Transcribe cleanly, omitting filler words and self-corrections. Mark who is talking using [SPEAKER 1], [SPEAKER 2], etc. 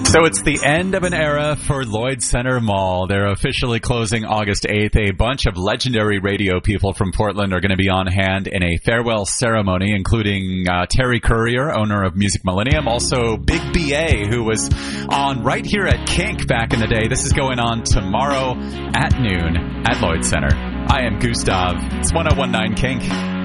[SPEAKER 1] So it's the end of an era for Lloyd Center Mall. They're officially closing August 8th. A bunch of legendary radio people from Portland are going to be on hand in a farewell ceremony, including Terry Courier, owner of Music Millennium, also Big B.A., who was on right here at Kink back in the day. This is going on tomorrow at noon at Lloyd Center. I am Gustav. It's 1019 Kink.